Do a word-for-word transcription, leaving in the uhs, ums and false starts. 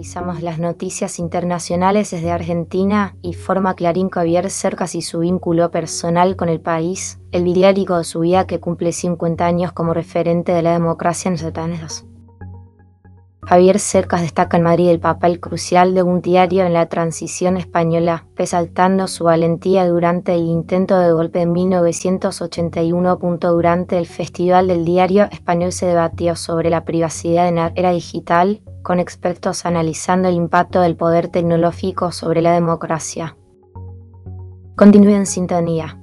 Revisamos las noticias internacionales desde Argentina y forma Clarín Javier Cercas y su vínculo personal con el país, el diario de su vida que cumple cincuenta años como referente de la democracia en los Estados Unidos. Javier Cercas destaca en Madrid el papel crucial de un diario en la transición española, resaltando su valentía durante el intento de golpe en mil novecientos ochenta y uno. Durante el Festival del Diario Español se debatió sobre la privacidad en la era digital, con expertos analizando el impacto del poder tecnológico sobre la democracia. Continúe en sintonía.